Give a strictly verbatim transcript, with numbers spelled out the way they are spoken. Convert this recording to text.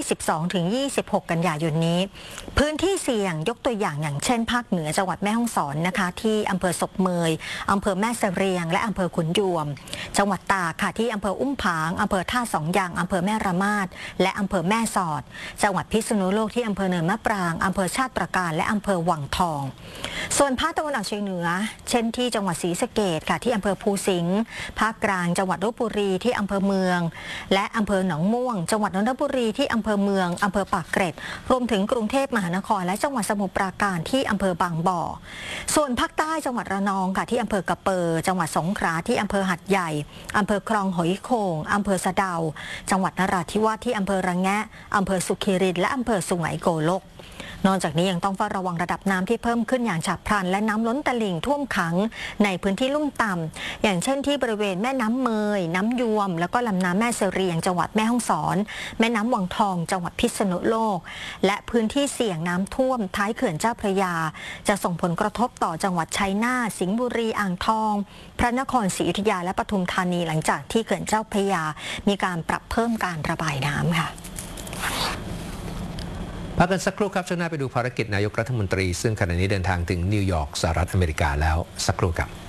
สิบสองถึงยี่สิบหก กันยายนนี้พื้นที่เสี่ยงยกตัวอย่างอย่างเช่นภาคเหนือจังหวัดแม่ฮ่องสอนนะคะที่อำเภอศพเมยอำเภอแม่เสรียงและอำเภอขุนยวมจังหวัดตากค่ะที่อำเภออุ้มผางอำเภอท่าสองยางอำเภอแม่ระมาดและอำเภอแม่สอดจังหวัดพิษณุโลกที่อำเภอเนินมะปรางอำเภอชาติตรการและอำเภอวังทองส่วนภาคตะวันออกเฉียงเหนือเช่นที่จังหวัดศรีสะเกษค่ะที่อำเภอภูสิงห์ภาคกลางจังหวัดลพบุรีที่อำเภอเมืองและอำเภอหนองม่วงจังหวัดนนทบุรีที่อำเภอเมืองอำเภอปากเกร็ดรวมถึงกรุงเทพมหานครและจังหวัดสมุทรปราการที่อำเภอบางบ่อส่วนภาคใต้จังหวัดระนองค่ะที่อำเภอกระเปอจังหวัดสงขลาที่อำเภอหัดใหญ่อำเภอคลองหอยโข่งอำเภอสะเดาจังหวัดนราธิวาสที่อำเภอระแงะอำเภอสุขีรินและอำเภอสุไหงโกลกนอกจากนี้ยังต้องเฝ้าระวังระดับน้ำที่เพิ่มขึ้นอย่างฉับพลันและน้ำล้นตลิ่งท่วมขังในพื้นที่ลุ่มต่ำอย่างเช่นที่บริเวณแม่น้ำเมยน้ำยวมแล้วก็ลำน้ำแม่เสรียงจังหวัดแม่ฮ่องสอนแม่น้ำวังทองจังหวัดพิษณุโลกและพื้นที่เสี่ยงน้ำท่วมท้ายเขื่อนเจ้าพระยาจะส่งผลกระทบต่อจังหวัดชัยนาทสิงห์บุรีอ่างทองพระนครศรีอยุธยาและปทุมธานีหลังจากที่เขื่อนเจ้าพระยามีการปรับเพิ่มการระบายน้ำค่ะพักกันสักครู่ครับช่วงหน้าไปดูภารกิจนายกรัฐมนตรีซึ่งขณะนี้เดินทางถึงนิวยอร์กสหรัฐอเมริกาแล้วสักครู่ครับ